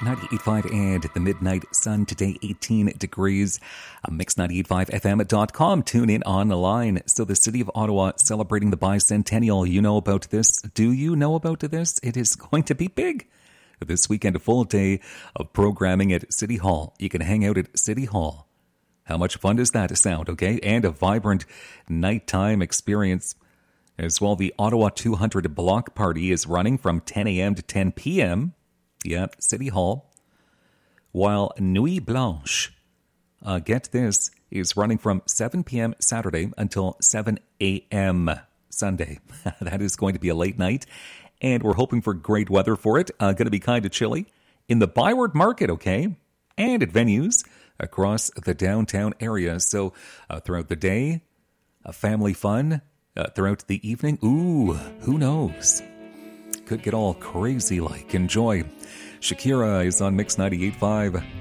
98.5 and the midnight sun today, 18 degrees. Mix985fm.com. Tune in on the line. So the city of Ottawa celebrating the bicentennial. You know about this? Do you know about this? It is going to be big. This weekend, a full day of programming at City Hall. You can hang out at City Hall. How much fun does that sound, okay? And a vibrant nighttime experience. As well, the Ottawa 200 block party is running from 10 a.m. to 10 p.m. Yep, City Hall. While Nuit Blanche, get this, is running from 7 p.m. Saturday until 7 a.m. Sunday. That is going to be a late night, and we're hoping for great weather for it. Going to be kind of chilly in the Byward Market, okay? And at venues across the downtown area. So throughout the day, family fun. Throughout the evening, ooh, who knows? Could get all crazy like. Enjoy. Shakira is on Mix 98.5.